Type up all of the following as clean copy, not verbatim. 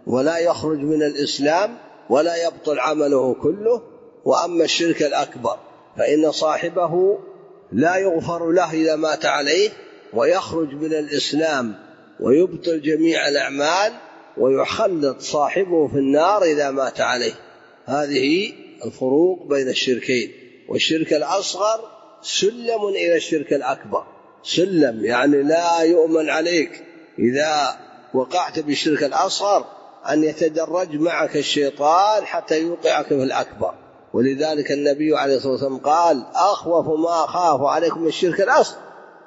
ولا يخرج من الإسلام ولا يبطل عمله كله. وأما الشرك الأكبر فإن صاحبه لا يغفر له إذا مات عليه، ويخرج من الإسلام ويبطل جميع الأعمال، ويخلد صاحبه في النار إذا مات عليه. هذه الفروق بين الشركين. والشرك الأصغر سلم إلى الشرك الأكبر، سلم يعني لا يؤمن عليك إذا وقعت بالشرك الأصغر أن يتدرج معك الشيطان حتى يوقعك في الأكبر. ولذلك النبي عليه الصلاة والسلام قال أخوف ما أخاف عليكم الشرك الأصغر،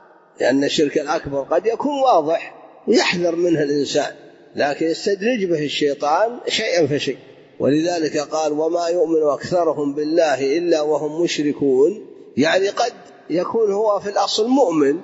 لأن الشرك الأكبر قد يكون واضح يحذر منه الإنسان، لكن يستدرج به الشيطان شيئا فشيء. ولذلك قال وما يؤمن أكثرهم بالله إلا وهم مشركون، يعني قد يكون هو في الأصل مؤمن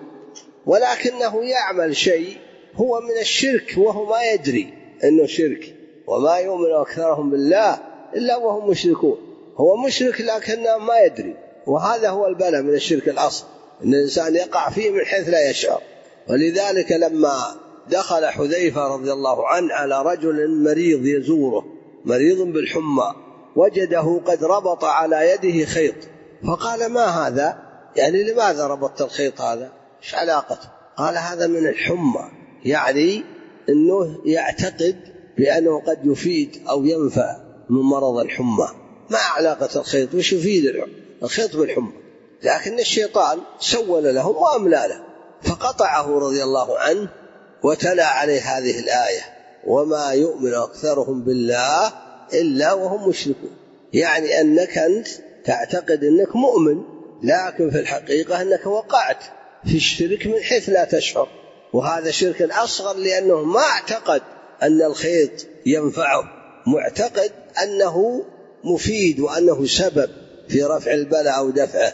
ولكنه يعمل شيء هو من الشرك وهو ما يدري أنه شرك. وما يؤمن أكثرهم بالله إلا وهم مشركون، هو مشرك لكنه ما يدري. وهذا هو البلاء من الشرك الأصل، أن الإنسان يقع فيه من حيث لا يشعر. ولذلك لما دخل حذيفة رضي الله عنه على رجل مريض يزوره، مريض بالحمى، وجده قد ربط على يده خيط، فقال ما هذا؟ يعني لماذا ربطت الخيط هذا؟ إيش علاقته؟ قال هذا من الحمى، يعني أنه يعتقد بأنه قد يفيد أو ينفع من مرض الحمى. ما علاقة الخيط؟ وش يفيد الخيط بالحمى؟ لكن الشيطان سول له وأملى له، فقطعه رضي الله عنه وتلا عليه هذه الآية وما يؤمن أكثرهم بالله إلا وهم مشركون. يعني أنك أنت تعتقد أنك مؤمن، لكن في الحقيقة أنك وقعت في الشرك من حيث لا تشعر. وهذا شرك أصغر، لأنه ما اعتقد أن الخيط ينفعه، معتقد أنه مفيد وأنه سبب في رفع البلاء أو دفعه.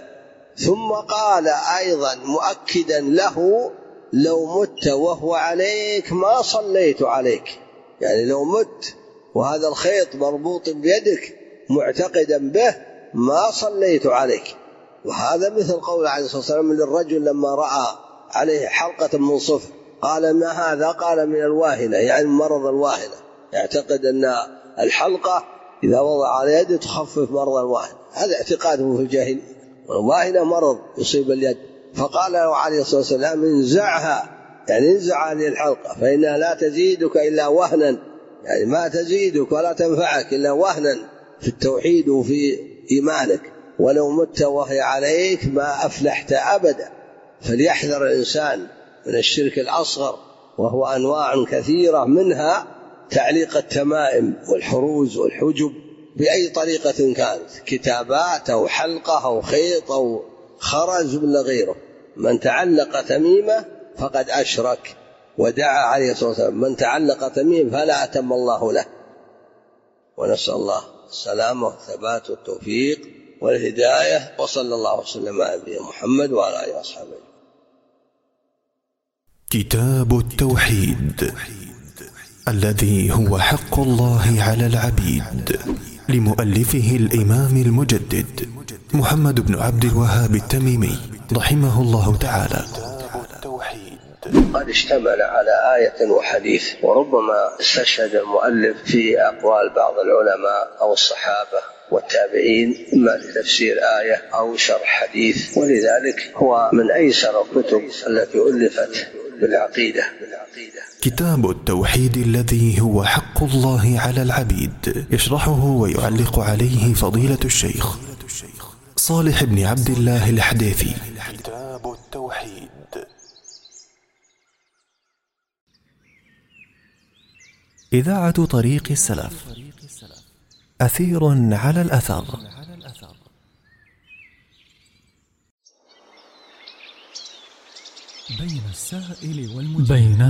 ثم قال أيضا مؤكدا له لو مت وهو عليك ما صليت عليك، يعني لو مت وهذا الخيط مربوط بيدك معتقدا به ما صليت عليك. وهذا مثل قول عليه الصلاة والسلام للرجل لما رأى عليه حلقة من صفر قال ما هذا؟ قال من الواهنة، يعني مرض الواهنة، يعتقد أن الحلقة إذا وضع على يده تخفف مرض الواهنة. هذا اعتقاده في الجاهلية، والواهنة مرض يصيب اليد. فقال له عليه الصلاة والسلام انزعها، يعني انزع هذه الحلقة فإنها لا تزيدك إلا وهنا، يعني ما تزيدك ولا تنفعك إلا وهنا في التوحيد وفي إيمانك، ولو مت وهي عليك ما أفلحت أبدا. فليحذر الإنسان من الشرك الأصغر، وهو أنواع كثيرة، منها تعليق التمائم والحروز والحجب بأي طريقة كانت، كتابات أو حلقة أو خيط أو خرز ولا غيره. من تعلق تميمة فقد أشرك، ودعا عليه الصلاة والسلام من تعلق تميم فلا أتم الله له. ونسأل الله السلامة والثبات والتوفيق والهداية، وصلى الله وسلم على نبينا محمد وعلى آله وصحبه. كتاب التوحيد الذي هو حق الله على العبيد، لمؤلفه الإمام المجدد محمد بن عبد الوهاب التميمي رحمه الله تعالى. قد اشتمل على آية وحديث، وربما استشهد المؤلف في أقوال بعض العلماء أو الصحابة والتابعين إما لتفسير آية أو شرح حديث، ولذلك هو من أيسر الكتب التي ألفت بالعقيدة. كتاب التوحيد الذي هو حق الله على العبيد، يشرحه ويعلق عليه فضيلة الشيخ صالح بن عبد الله الحديثي. كتاب التوحيد. إذاعة طريق السلف، أثير على الأثر. بين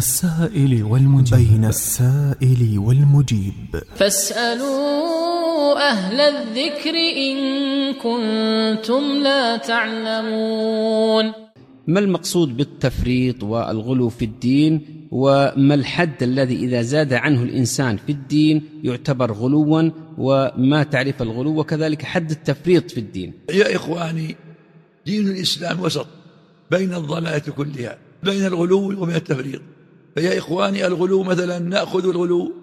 السائل والمجيب. فاسألوا أهل الذكر إن كنتم لا تعلمون. ما المقصود بالتفريط والغلو في الدين، وما الحد الذي إذا زاد عنه الإنسان في الدين يعتبر غلوا، وما تعرف الغلو، وكذلك حد التفريط في الدين؟ يا إخواني، دين الإسلام وسط بين الضلالة كلها، بين الغلو وبين التفريط. فيا إخواني، الغلو مثلا نأخذ الغلو